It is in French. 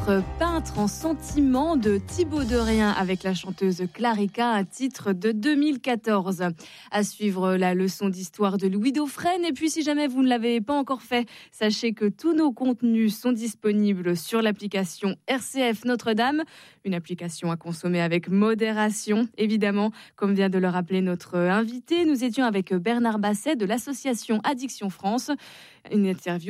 Peintre en sentiment de Thibaut Derrien avec la chanteuse Clarica, un titre de 2014. À suivre la leçon d'histoire de Louis Dauphren. Et puis si jamais vous ne l'avez pas encore fait, sachez que tous nos contenus sont disponibles sur l'application RCF Notre-Dame. Une application à consommer avec modération, évidemment. Comme vient de le rappeler notre invité, nous étions avec Bernard Basset de l'association Addiction France. Une interview